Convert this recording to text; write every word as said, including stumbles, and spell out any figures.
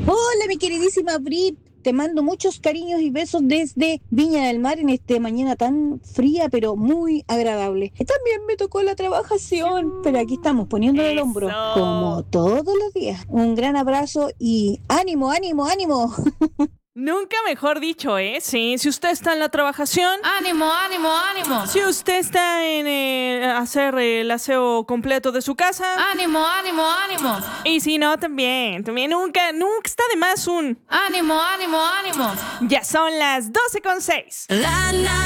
Hola, mi queridísima Brit. Te mando muchos cariños y besos desde Viña del Mar en esta mañana tan fría, pero muy agradable. Y también me tocó la trabajación, pero aquí estamos poniéndole el hombro, como Eso. todos los días. Un gran abrazo y ánimo, ánimo, ánimo. Nunca mejor dicho, ¿eh? Sí, si usted está en la trabajación, ¡Ánimo, ánimo, ánimo! si usted está en eh, hacer el aseo completo de su casa, ¡Ánimo, ánimo, ánimo! y si no, también, también nunca, nunca está de más un... ¡Ánimo, ánimo, ánimo! Ya son las doce con seis. La, la.